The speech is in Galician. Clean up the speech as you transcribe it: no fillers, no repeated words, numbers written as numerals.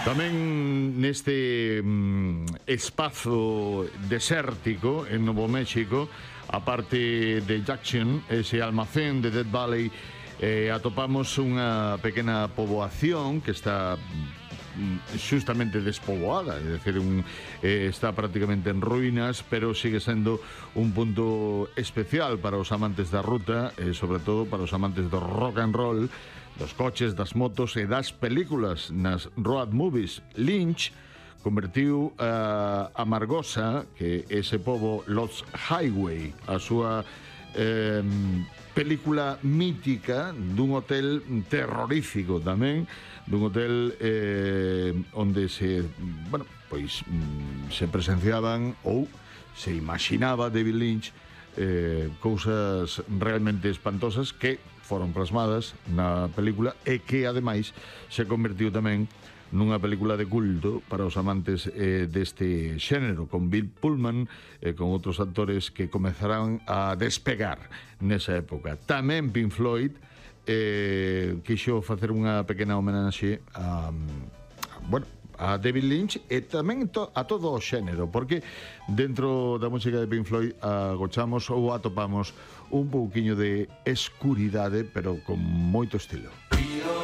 Tamén neste espazo desértico en Novo México, a parte de Jackson, ese almacén de Death Valley, atopamos unha pequena poboación que está xustamente despoboada, é dicir, está prácticamente en ruínas, pero sigue sendo un punto especial para os amantes da ruta e sobre todo para os amantes do rock and roll, dos coches, das motos e das películas, nas road movies. Lynch convertiu a Margosa, que ese pobo Lost Highway, a súa película mítica dun hotel terrorífico tamén, dun hotel onde se presenciaban ou se imaginaba David Lynch cousas realmente espantosas que foron plasmadas na película e que ademais se convertiu tamén nunha película de culto para os amantes deste xénero, con Bill Pullman e con outros actores que comezarán a despegar nesa época. Tamén Pink Floyd quixo facer unha pequena homenaxe a David Lynch e tamén a todo o xénero, porque dentro da música de Pink Floyd agochamos ou atopamos un pouquiño de escuridade, pero con moito estilo.